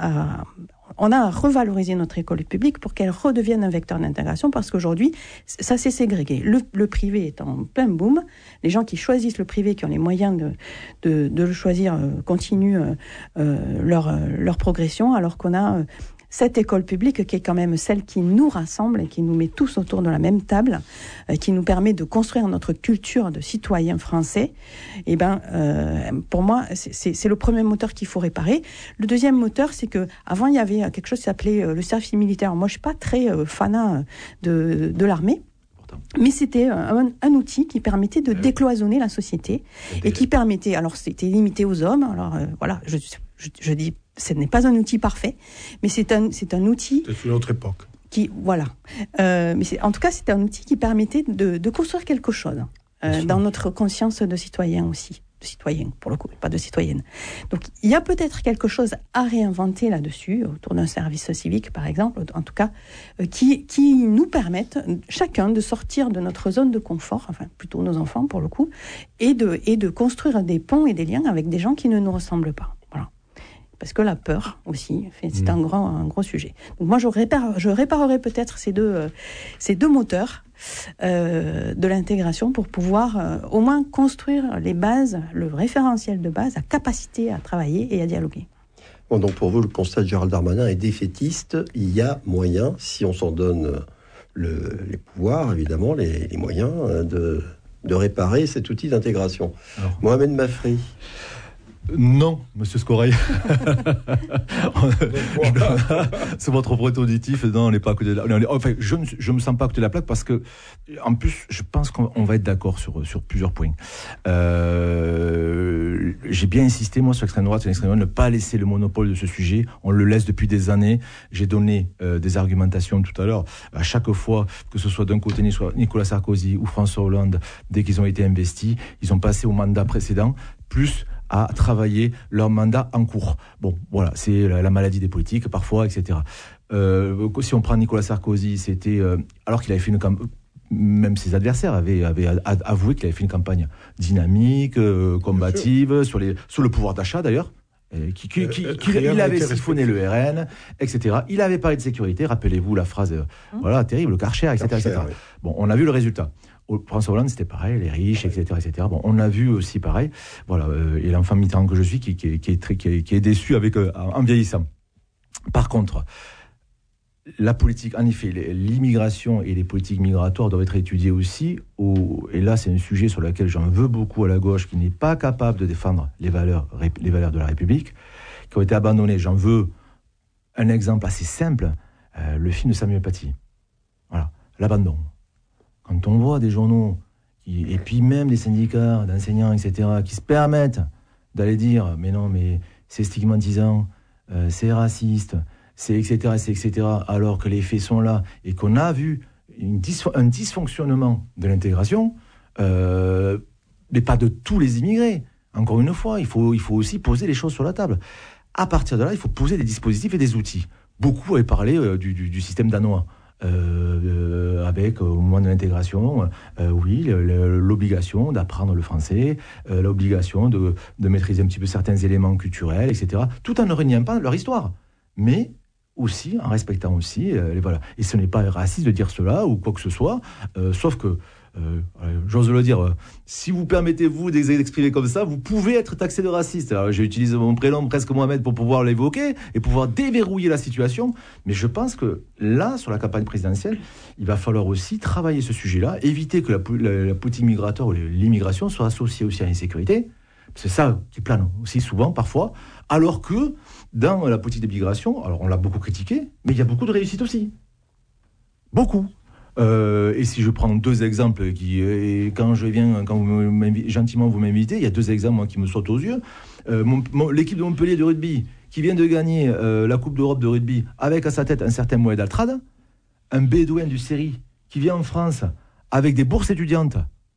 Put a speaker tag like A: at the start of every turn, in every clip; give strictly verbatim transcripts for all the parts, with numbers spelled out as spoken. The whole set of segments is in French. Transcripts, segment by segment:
A: à on a à revaloriser notre école publique pour qu'elle redevienne un vecteur d'intégration, parce qu'aujourd'hui, ça s'est ségrégué. Le, le privé est en plein boom. Les gens qui choisissent le privé, qui ont les moyens de, de, de le choisir, euh, continuent euh, euh, leur, euh, leur progression, alors qu'on a euh, cette école publique qui est quand même celle qui nous rassemble et qui nous met tous autour de la même table, euh, qui nous permet de construire notre culture de citoyens français. Et ben, euh, pour moi, c'est, c'est, c'est le premier moteur qu'il faut réparer. Le deuxième moteur, c'est que avant il y avait quelque chose qui s'appelait euh, le service militaire. Moi, je suis pas très euh, fanat de, de l'armée. Mais c'était un, un outil qui permettait de décloisonner la société et qui permettait, alors c'était limité aux hommes, alors euh, voilà, je, je, je dis, ce n'est pas un outil parfait, mais c'est un, c'est un outil...
B: C'est une autre époque.
A: Qui, voilà. Euh, mais c'est, en tout cas, c'était un outil qui permettait de, de construire quelque chose euh, dans notre conscience de citoyen aussi. De citoyen, pour le coup, pas de citoyenne. Donc, il y a peut-être quelque chose à réinventer là-dessus, autour d'un service civique, par exemple, en tout cas, euh, qui, qui nous permettent, chacun, de sortir de notre zone de confort, enfin, plutôt nos enfants, pour le coup, et de, et de construire des ponts et des liens avec des gens qui ne nous ressemblent pas. Voilà. Parce que la peur aussi, c'est un, grand, un gros sujet. Donc moi, je, répare, je réparerai peut-être ces deux, euh, ces deux moteurs euh, de l'intégration pour pouvoir euh, au moins construire les bases, le référentiel de base, la capacité à travailler et à dialoguer.
C: Bon, donc pour vous, le constat de Gérald Darmanin est défaitiste. Il y a moyen, si on s'en donne le, les pouvoirs, évidemment, les, les moyens de, de réparer cet outil d'intégration. Alors, Mohamed Mafri.
D: Non, monsieur Scoreil. C'est votre propos auditif. Non, on n'est pas à côté de la... Enfin, je ne je me sens pas à côté de la plaque parce que, en plus, je pense qu'on va être d'accord sur, sur plusieurs points. Euh, j'ai bien insisté, moi, sur l'extrême droite et l'extrême droite, ne pas laisser le monopole de ce sujet. On le laisse depuis des années. J'ai donné euh, des argumentations tout à l'heure. À chaque fois, que ce soit d'un côté Nicolas Sarkozy ou François Hollande, dès qu'ils ont été investis, ils ont passé au mandat précédent, plus à travailler leur mandat en cours. Bon, voilà, c'est la, la maladie des politiques, parfois, et cetera. Euh, si on prend Nicolas Sarkozy, c'était... Euh, alors qu'il avait fait une campagne... Même ses adversaires avaient, avaient avoué qu'il avait fait une campagne dynamique, euh, combative, sur, les, sur le pouvoir d'achat, d'ailleurs. Qui, qui, qui, qui, il avait siphonné le R N, et cetera. Il avait parlé de sécurité, rappelez-vous la phrase, euh, mmh. voilà, terrible, le Karcher, et cetera, Karcher, et cetera. Oui. Bon, on a vu le résultat. François Hollande, c'était pareil, les riches, et cetera, et cetera. Bon, on a vu aussi pareil, voilà, euh, et l'enfant Mitterrand que je suis, qui, qui, qui, est, très, qui, est, qui est déçu avec, euh, en vieillissant. Par contre, la politique, en effet, l'immigration et les politiques migratoires doivent être étudiées aussi, au, et là, c'est un sujet sur lequel j'en veux beaucoup à la gauche, qui n'est pas capable de défendre les valeurs, les valeurs de la République, qui ont été abandonnées. J'en veux un exemple assez simple, euh, le film de Samuel Paty. Voilà, l'abandon. Quand on voit des journaux, qui, et puis même des syndicats d'enseignants, et cetera, qui se permettent d'aller dire « mais non, mais c'est stigmatisant, euh, c'est raciste, c'est et cetera, c'est et cetera », alors que les faits sont là, et qu'on a vu une dis- un dysfonctionnement de l'intégration, euh, mais pas de tous les immigrés. Encore une fois, il faut, il faut aussi poser les choses sur la table. À partir de là, il faut poser des dispositifs et des outils. Beaucoup avaient parlé euh, du, du, du système danois. Euh, euh, avec au moment de l'intégration, euh, oui, le, le, l'obligation d'apprendre le français, euh, l'obligation de, de maîtriser un petit peu certains éléments culturels, et cetera, tout en ne reniant pas leur histoire, mais aussi en respectant aussi, euh, les, voilà. Et ce n'est pas raciste de dire cela ou quoi que ce soit, euh, sauf que, euh, j'ose le dire, euh, si vous permettez vous d'exprimer comme ça, vous pouvez être taxé de raciste. Alors j'ai utilisé mon prénom presque Mohamed pour pouvoir l'évoquer et pouvoir déverrouiller la situation, mais je pense que là, sur la campagne présidentielle, il va falloir aussi travailler ce sujet-là, éviter que la, la, la politique migratoire ou l'immigration soit associée aussi à l'insécurité. C'est ça qui plane aussi souvent, parfois, alors que dans la politique d'immigration, alors on l'a beaucoup critiqué, mais il y a beaucoup de réussite aussi. Beaucoup. Euh, et si je prends deux exemples, qui, et quand je viens, quand vous gentiment vous m'invitez, il y a deux exemples moi, qui me sautent aux yeux. Euh, mon, mon, l'équipe de Montpellier de rugby, qui vient de gagner euh, la Coupe d'Europe de rugby, avec à sa tête un certain Moed Altrad, un bédouin du Série, qui vient en France avec des bourses étudiantes.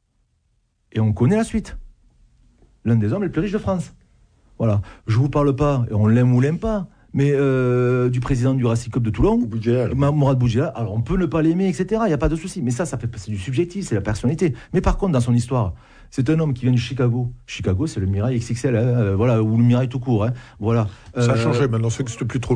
D: Et on connaît la suite. L'un des hommes les plus riches de France. Voilà. Je ne vous parle pas, et on l'aime ou l'aime pas, mais euh, du président du Racing Club de Toulon,
C: Boudjela,
D: Mourad Boudjela. Alors on peut ne pas l'aimer, et cetera. Il n'y a pas de souci. Mais ça, ça fait, c'est du subjectif, c'est la personnalité. Mais par contre, dans son histoire, c'est un homme qui vient de Chicago. Chicago, c'est le Mirail X X L, hein, voilà, ou le Mirail tout court. Hein, voilà.
B: Ça a
D: euh,
B: changé maintenant, ça n'existe plus trop.